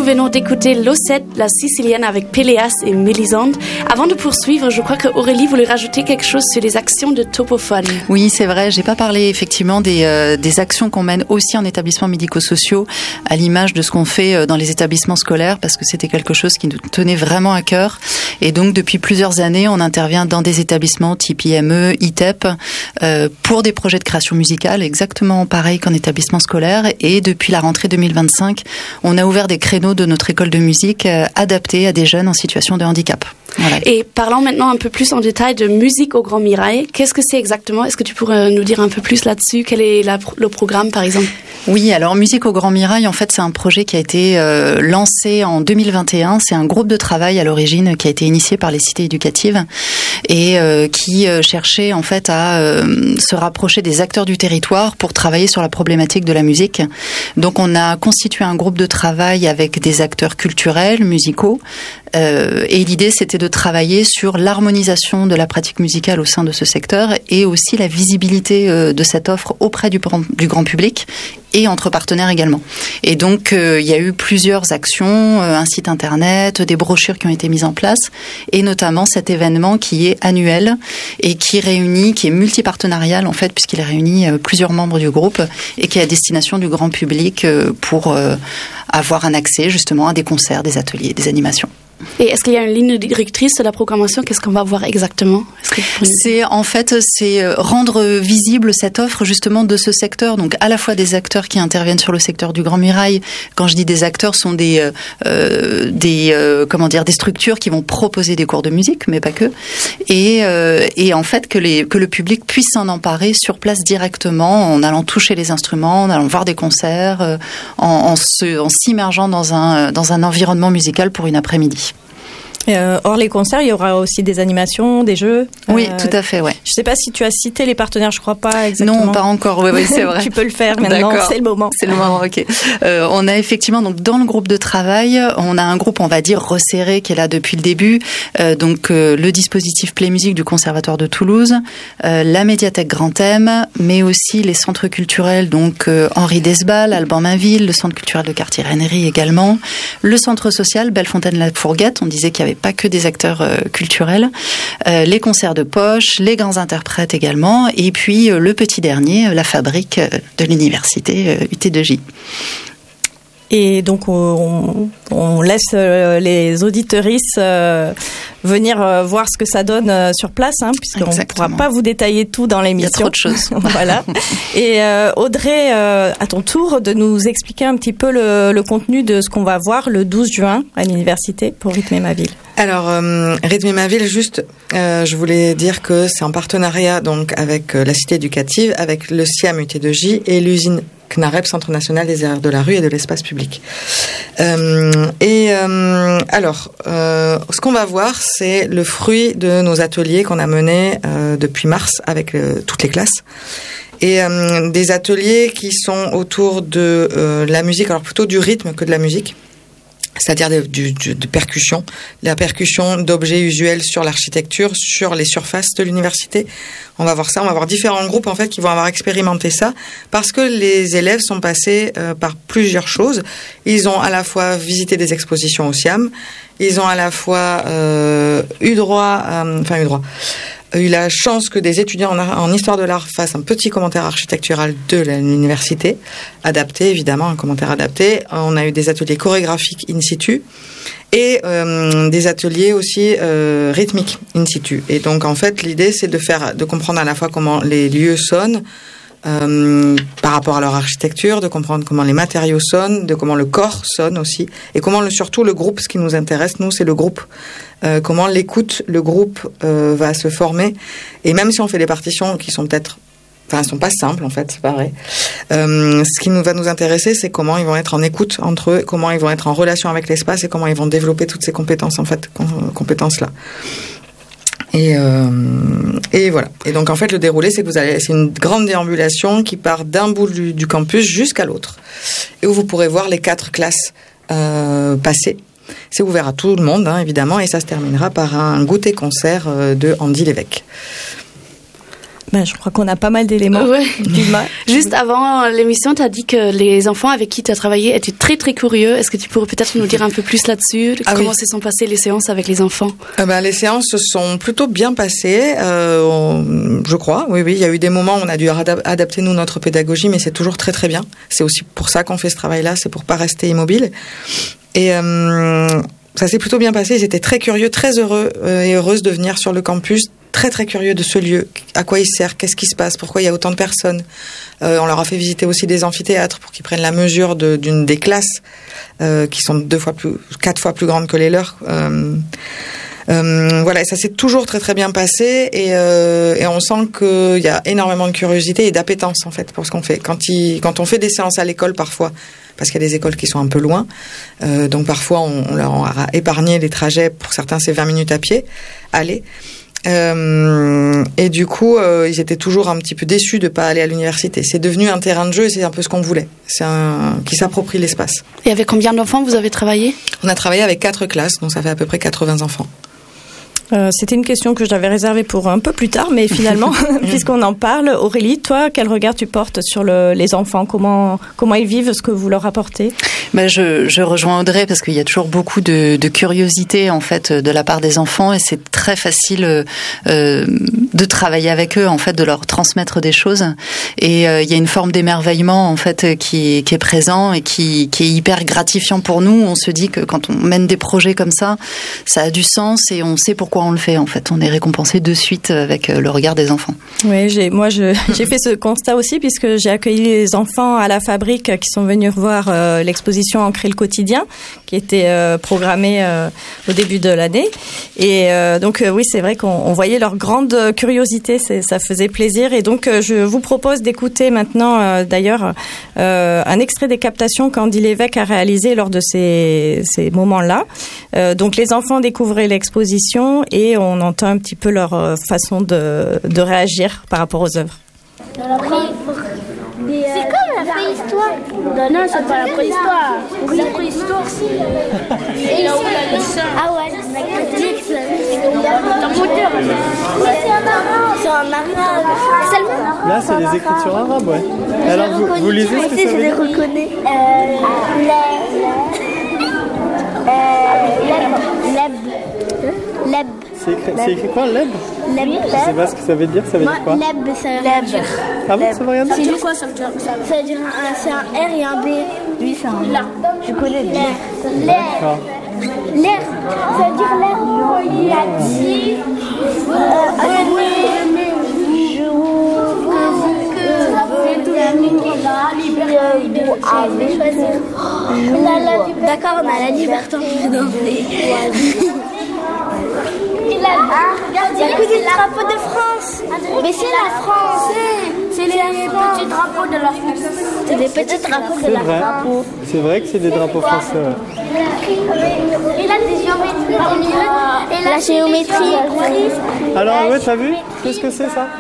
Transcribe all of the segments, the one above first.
venons d'écouter L'Ossette, la Sicilienne avec Péléas et Mélisande. Avant de poursuivre, je crois que Aurélie voulait rajouter quelque chose sur les actions de Topophone. Oui, c'est vrai. J'ai pas parlé effectivement des actions qu'on mène aussi en établissements médico-sociaux, à l'image de ce qu'on fait dans les établissements scolaires, parce que c'était quelque chose qui nous tenait vraiment à cœur. Et donc, depuis plusieurs années, on intervient dans des établissements type IME, ITEP, pour des projets de création musicale, exactement pareil qu'en établissement scolaire. Et depuis la rentrée 2025, on a ouvert des créneaux de notre école de musique adaptés à des jeunes en situation de handicap. Voilà. Et parlons maintenant un peu plus en détail de Musique au Grand Mirail. Qu'est-ce que c'est exactement? Est-ce que tu pourrais nous dire un peu plus là-dessus? Quel est le programme, par exemple? Oui, alors Musique au Grand Mirail, en fait, c'est un projet qui a été lancé en 2021. C'est un groupe de travail à l'origine qui a été initié par les cités éducatives et qui cherchait en fait à se rapprocher des acteurs du territoire pour travailler sur la problématique de la musique. Donc, on a constitué un groupe de travail avec des acteurs culturels, musicaux, et l'idée, c'était de travailler sur l'harmonisation de la pratique musicale au sein de ce secteur et aussi la visibilité de cette offre auprès du grand public et entre partenaires également. Et donc, il y a eu plusieurs actions, un site internet, des brochures qui ont été mises en place, et notamment cet événement qui est annuel et qui est multipartenarial en fait, puisqu'il réunit plusieurs membres du groupe et qui est à destination du grand public pour avoir un accès justement à des concerts, des ateliers, des animations. Et est-ce qu'il y a une ligne directrice de la programmation? Qu'est-ce qu'on va voir exactement? C'est rendre visible cette offre justement de ce secteur, donc à la fois des acteurs qui interviennent sur le secteur du Grand Mirail. Quand je dis des acteurs, sont des structures qui vont proposer des cours de musique, mais pas que. Et en fait que le public puisse s'en emparer sur place directement en allant toucher les instruments, en allant voir des concerts, en s'immergeant dans un environnement musical pour une après-midi. Hors les concerts, il y aura aussi des animations, des jeux. Oui, tout à fait, ouais. Je ne sais pas si tu as cité les partenaires, je crois pas exactement. Non, pas encore. Oui, c'est vrai. Tu peux le faire maintenant. D'accord. C'est le moment. C'est le moment. Ok. On a effectivement donc dans le groupe de travail, on a un groupe, on va dire resserré, qui est là depuis le début. Le dispositif Play Musique du Conservatoire de Toulouse, la médiathèque Grand Thème, mais aussi les centres culturels, donc Henri Desbal, Alban-Mainville, le centre culturel de Cartier-Rennery également, le centre social Bellefontaine-la-Fourguette. On disait qu'il y avait pas que des acteurs culturels, les concerts de poche, les grands interprètes également, et puis le petit dernier, la fabrique de l'université UT2J. Et donc on laisse les auditeuristes venir voir ce que ça donne sur place, puisqu'on ne pourra pas vous détailler tout dans l'émission. Il y a trop de choses. Voilà. Et Audrey, à ton tour, de nous expliquer un petit peu le contenu de ce qu'on va voir le 12 juin à l'université pour Rythmer ma ville. Alors, Rythmer ma ville, juste, je voulais dire que c'est en partenariat donc avec la cité éducative, avec le SIAM UT2J et l'usine CNAREP, Centre national des arts de la rue et de l'espace public. Alors, ce qu'on va voir, c'est le fruit de nos ateliers qu'on a menés depuis mars avec toutes les classes. Et des ateliers qui sont autour de la musique, alors plutôt du rythme que de la musique. C'est-à-dire de percussion, la percussion d'objets usuels sur l'architecture, sur les surfaces de l'université. On va voir ça, on va voir différents groupes en fait qui vont avoir expérimenté ça parce que les élèves sont passés par plusieurs choses. Ils ont à la fois visité des expositions au SIAM, ils ont à la fois eu la chance que des étudiants en histoire de l'art fassent un petit commentaire architectural de l'université, adapté évidemment, un commentaire adapté. On a eu des ateliers chorégraphiques in situ et des ateliers aussi rythmiques in situ. Et donc en fait l'idée c'est de comprendre à la fois comment les lieux sonnent par rapport à leur architecture, de comprendre comment les matériaux sonnent, de comment le corps sonne aussi, et comment surtout le groupe, ce qui nous intéresse, nous, c'est le groupe. Comment l'écoute, le groupe va se former. Et même si on fait des partitions qui sont elles sont pas simples en fait, c'est pareil. Ce qui va nous intéresser, c'est comment ils vont être en écoute entre eux, comment ils vont être en relation avec l'espace et comment ils vont développer toutes ces compétences en fait, compétences-là. Et voilà. Et donc en fait le déroulé c'est une grande déambulation qui part d'un bout du campus jusqu'à l'autre et où vous pourrez voir les 4 classes passer. C'est ouvert à tout le monde évidemment et ça se terminera par un goûter concert de Andy Lévesque. Je crois qu'on a pas mal d'éléments. Ouais. Juste avant l'émission, tu as dit que les enfants avec qui tu as travaillé étaient très très curieux. Est-ce que tu pourrais peut-être nous dire un peu plus là-dessus? Comment se sont passées les séances avec les enfants? Les séances se sont plutôt bien passées, je crois. Oui, il y a eu des moments où on a dû adapter nous notre pédagogie, mais c'est toujours très très bien. C'est aussi pour ça qu'on fait ce travail-là, c'est pour pas rester immobile. Et ça s'est plutôt bien passé. Ils étaient très curieux, très heureux et heureuses de venir sur le campus. Très très curieux de ce lieu, à quoi il sert, qu'est-ce qui se passe, pourquoi il y a autant de personnes. On leur a fait visiter aussi des amphithéâtres pour qu'ils prennent la mesure d'une des classes qui sont 4 fois plus grandes que les leurs. Voilà, et ça s'est toujours très très bien passé et on sent qu'il y a énormément de curiosité et d'appétence en fait pour ce qu'on fait. Quand on fait des séances à l'école parfois, parce qu'il y a des écoles qui sont un peu loin, donc parfois on leur a épargné les trajets. Pour certains, c'est 20 minutes à pied, aller. Et du coup, ils étaient toujours un petit peu déçus de pas aller à l'université. C'est devenu un terrain de jeu et c'est un peu ce qu'on voulait. Qui s'approprie l'espace. Et avec combien d'enfants vous avez travaillé? On a travaillé avec 4 classes, donc ça fait à peu près 80 enfants. C'était une question que j'avais réservée pour un peu plus tard, mais finalement, puisqu'on en parle, Aurélie, toi, quel regard tu portes sur les enfants? Comment ils vivent ce que vous leur apportez? Je rejoins Audrey parce qu'il y a toujours beaucoup de curiosité en fait de la part des enfants et c'est très facile de travailler avec eux en fait, de leur transmettre des choses et il y a une forme d'émerveillement en fait qui est présent et qui est hyper gratifiant pour nous. On se dit que quand on mène des projets comme ça a du sens et on sait pourquoi on le fait en fait. On est récompensé de suite avec le regard des enfants. Oui, j'ai fait ce constat aussi puisque j'ai accueilli les enfants à la fabrique qui sont venus voir l'exposition Ancrer le quotidien qui était programmée au début de l'année et donc oui, c'est vrai qu'on voyait leur grande curiosité, ça faisait plaisir et donc je vous propose d'écouter maintenant d'ailleurs un extrait des captations qu'Andy Lévesque a réalisé lors de ces moments-là. Donc les enfants découvraient l'exposition et on entend un petit peu leur façon de réagir par rapport aux œuvres. C'est comme la préhistoire. Non, c'est pas la préhistoire. Oui. La préhistoire, c'est là où il y a le sang. Ah ouais, c'est un moteur. C'est un arabe. Seulement. Là, c'est des écritures arabes, ouais. Alors, vous lisez ce que ça veut dire? Je les reconnais. Leb. C'est écrit quoi, leb? Leb. Je sais pas ce que ça veut dire, ça veut dire quoi? Leb, ça veut dire. Ah bon, ça veut rien dire? C'est juste quoi, ça veut dire? Ça veut dire c'est un R et un B. Oui, c'est un. Là. Je connais l'air. D'accord. L'air, ça veut dire l'air. Il a dit. D'accord, on a la liberté. Il a dit le drapeau de France. Mais c'est la France. C'est les petits drapeaux de la France. C'est des petits drapeaux de la France. C'est vrai que c'est des drapeaux français. Il a des géométries. Et la géométrie. Alors, ouais, t'as vu? Qu'est-ce que c'est ça?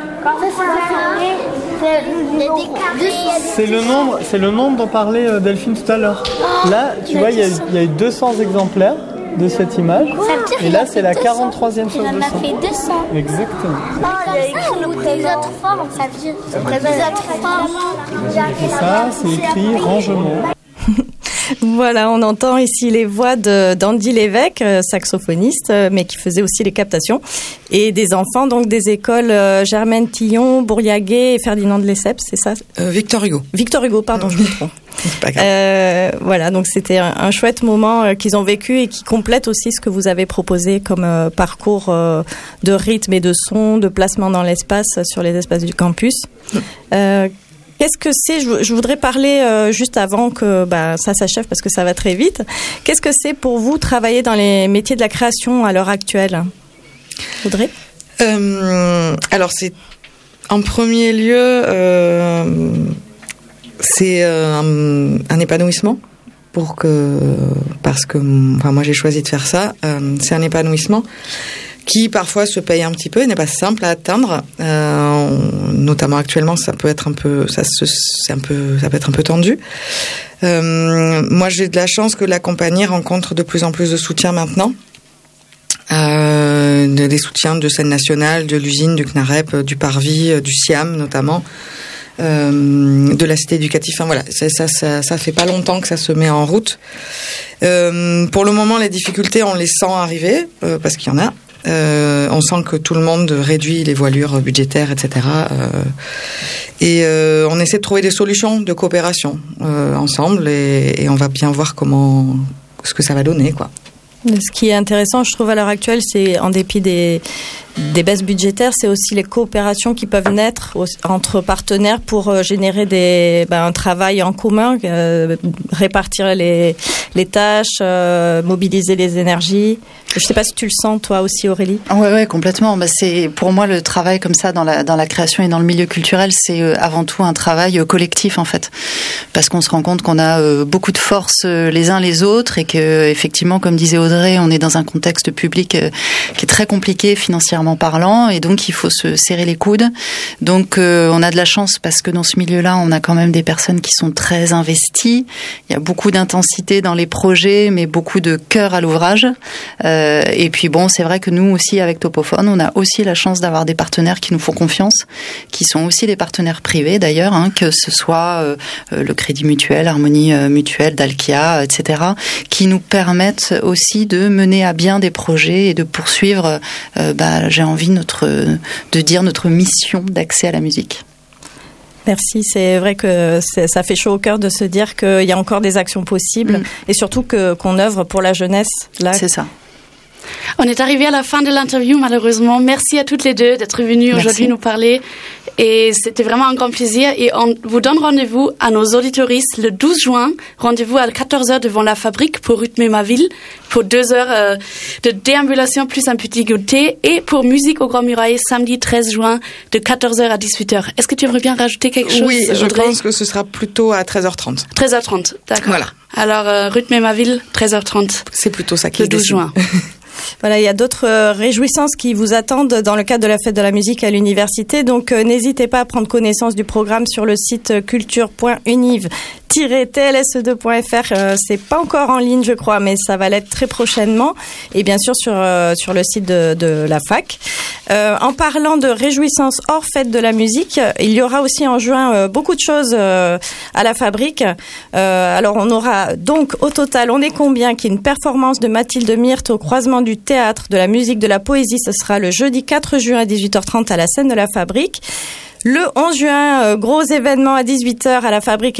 C'est le nombre dont parlait Delphine tout à l'heure. Là, tu vois, il y a eu 200 exemplaires de cette image. Et là, c'est la 43e sur 200. Il en a fait 200. Exactement. Il y a écrit des autres formes, ça veut dire des autres formes. Et ça, c'est écrit rangement. Voilà, on entend ici les voix d'Andy Lévesque, saxophoniste, mais qui faisait aussi les captations, et des enfants donc des écoles Germaine Tillon, Bourriaguet et Ferdinand de Lesseps, c'est ça? Victor Hugo. Victor Hugo, pardon, je me trompe. C'est pas grave. Voilà, donc c'était un chouette moment qu'ils ont vécu et qui complète aussi ce que vous avez proposé comme parcours de rythme et de son, de placement dans l'espace sur les espaces du campus. Qu'est-ce que c'est? Je voudrais parler juste avant que ça s'achève parce que ça va très vite. Qu'est-ce que c'est pour vous travailler dans les métiers de la création à l'heure actuelle? Audrey? Alors c'est en premier lieu c'est un épanouissement parce que moi j'ai choisi de faire ça. C'est un épanouissement qui parfois se paye un petit peu et n'est pas simple à atteindre. Notamment actuellement, ça peut être un peu tendu. Moi, j'ai de la chance que la compagnie rencontre de plus en plus de soutien maintenant. des soutiens de Scène Nationale, de l'usine, du CNAREP, du Parvis, du SIAM notamment, de la cité éducative. Enfin voilà, ça fait pas longtemps que ça se met en route. Pour le moment, les difficultés, on les sent arriver, parce qu'il y en a. On sent que tout le monde réduit les voilures budgétaires, etc. Et on essaie de trouver des solutions de coopération ensemble, et on va bien voir ce que ça va donner, quoi. Ce qui est intéressant, je trouve, à l'heure actuelle, c'est, en dépit des baisses budgétaires, c'est aussi les coopérations qui peuvent naître entre partenaires pour générer un travail en commun, répartir les tâches, mobiliser les énergies. Je ne sais pas si tu le sens, toi aussi, Aurélie. Ouais, complètement. C'est, pour moi, le travail comme ça dans la création et dans le milieu culturel, c'est avant tout un travail collectif, en fait. Parce qu'on se rend compte qu'on a beaucoup de force les uns les autres, et que, effectivement, comme disait Audrey, on est dans un contexte public qui est très compliqué financièrement parlant, et donc il faut se serrer les coudes. Donc on a de la chance parce que dans ce milieu-là, on a quand même des personnes qui sont très investies. Il y a beaucoup d'intensité dans les projets, mais beaucoup de cœur à l'ouvrage. Et puis bon, c'est vrai que nous aussi, avec Topophone, on a aussi la chance d'avoir des partenaires qui nous font confiance, qui sont aussi des partenaires privés d'ailleurs, que ce soit le Crédit Mutuel, Harmonie Mutuelle, Dalkia, etc., qui nous permettent aussi de mener à bien des projets et de poursuivre, j'ai envie, de dire notre mission d'accès à la musique. Merci, c'est vrai que ça fait chaud au cœur de se dire qu'il y a encore des actions possibles, et surtout qu'on œuvre pour la jeunesse. Là. C'est ça. On est arrivé à la fin de l'interview, malheureusement. Merci à toutes les deux d'être venues aujourd'hui nous parler. Et c'était vraiment un grand plaisir. Et on vous donne rendez-vous à nos auditoristes le 12 juin. Rendez-vous à 14h devant la fabrique pour rythmer ma ville, pour 2 heures de déambulation plus un petit goûter, et pour musique au Grand Muraille samedi 13 juin de 14h à 18h. Est-ce que tu aimerais bien rajouter quelque chose? Oui, je pense que ce sera plutôt à 13h30. 13h30, d'accord. Voilà. Alors, rythmer ma ville, 13h30. C'est plutôt ça qui le 12 juin. Voilà, il y a d'autres réjouissances qui vous attendent dans le cadre de la fête de la musique à l'université. Donc, n'hésitez pas à prendre connaissance du programme sur le site culture.univ-tls2.fr. C'est pas encore en ligne, je crois, mais ça va l'être très prochainement. Et bien sûr, sur le site de la fac. En parlant de réjouissances hors fête de la musique, il y aura aussi en juin beaucoup de choses à la fabrique. Alors, on aura donc, au total, on est combien, qui est une performance de Mathilde Myrthe au croisement du théâtre, de la musique, de la poésie. Ce sera le jeudi 4 juin à 18h30 à la scène de la fabrique. Le 11 juin, gros événement à 18h à la fabrique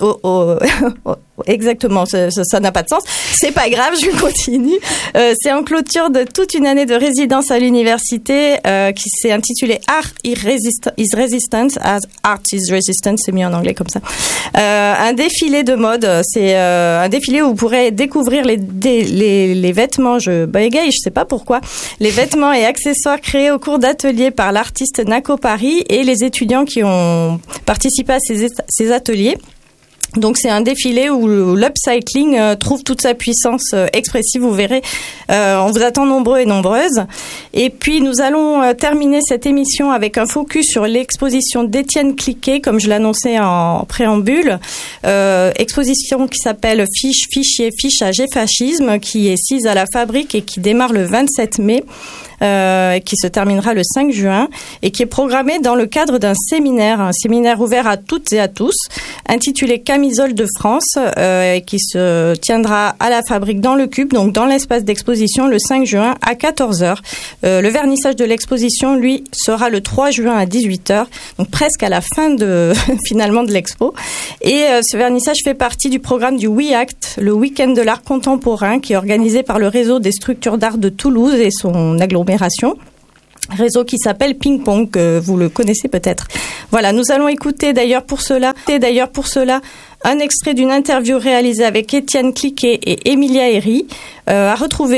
exactement, ça n'a pas de sens. C'est pas grave, je continue. C'est en clôture de toute une année de résidence à l'université qui s'est intitulée Art is Resistance. Art is Resistance, c'est mieux en anglais comme ça. Un défilé de mode, c'est un défilé où vous pourrez découvrir les vêtements, je bégaye, je sais pas pourquoi, les vêtements et accessoires créés au cours d'ateliers par l'artiste Nako Paris et les étudiants qui ont participé à ces ateliers. Donc c'est un défilé où l'upcycling trouve toute sa puissance expressive, vous verrez. On vous attend nombreux et nombreuses. Et puis nous allons terminer cette émission avec un focus sur l'exposition d'Étienne Cliquet, comme je l'annonçais en préambule. Exposition qui s'appelle Fiche, Fichier, Fichage et Fascisme, qui est sise à la fabrique et qui démarre le 27 mai. Qui se terminera le 5 juin et qui est programmé dans le cadre d'un séminaire, ouvert à toutes et à tous, intitulé Camisole de France, qui se tiendra à la fabrique dans le Cube, donc dans l'espace d'exposition, le 5 juin à 14h. Le vernissage de l'exposition, lui, sera le 3 juin à 18h, donc presque à la fin finalement de l'expo. Et ce vernissage fait partie du programme du WeAct, le week-end de l'art contemporain, qui est organisé par le réseau des structures d'art de Toulouse et son agglomération. Réseau qui s'appelle Ping Pong, vous le connaissez peut-être. Voilà, nous allons écouter d'ailleurs pour cela un extrait d'une interview réalisée avec Étienne Cliquet et Emilia Herry, à retrouver